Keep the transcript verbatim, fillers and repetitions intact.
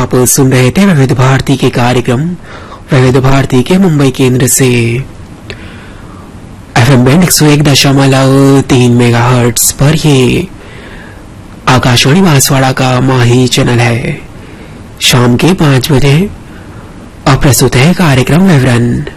आप सुन रहे थे विविध भारती के कार्यक्रम विविध भारती के मुंबई केंद्र से एफएम बैंड एक सौ एक दशमलव तीन मेगाहर्ट्ज पर। ये आकाशवाणी बांसवाड़ा का माही चैनल है। शाम के पांच बजे और प्रस्तुत है कार्यक्रम विवरण।